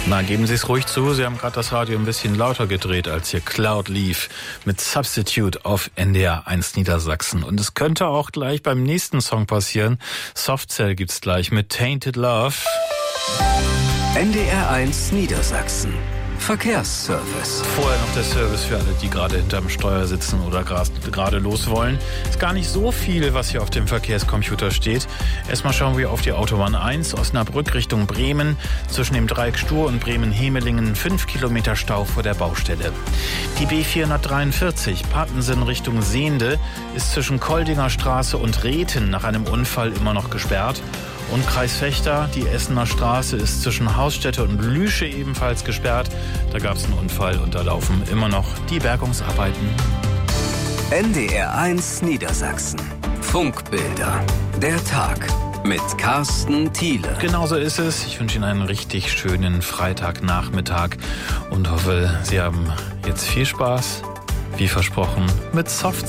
Na, geben Sie es ruhig zu, Sie haben gerade das Radio ein bisschen lauter gedreht, als hier Cloud lief mit Substitute auf NDR 1 Niedersachsen. Und es könnte auch gleich beim nächsten Song passieren. Softcell gibt's gleich mit Tainted Love. NDR 1 Niedersachsen. Verkehrsservice. Vorher noch der Service für alle, die gerade hinterm Steuer sitzen oder gerade los wollen. Ist gar nicht so viel, was hier auf dem Verkehrscomputer steht. Erstmal schauen wir auf die Autobahn 1, Osnabrück Richtung Bremen. Zwischen dem Dreieck Stur und Bremen-Hemelingen 5 Kilometer Stau vor der Baustelle. Die B443 Pattensen Richtung Sehnde ist zwischen Koldinger Straße und Rethen nach einem Unfall immer noch gesperrt. Und Kreis Vechta, die Essener Straße ist zwischen Hausstätte und Lüsche ebenfalls gesperrt. Da gab es einen Unfall und da laufen immer noch die Bergungsarbeiten. NDR 1 Niedersachsen. Funkbilder. Der Tag mit Carsten Thiele. Genauso ist es. Ich wünsche Ihnen einen richtig schönen Freitagnachmittag und hoffe, Sie haben jetzt viel Spaß, wie versprochen, mit Soft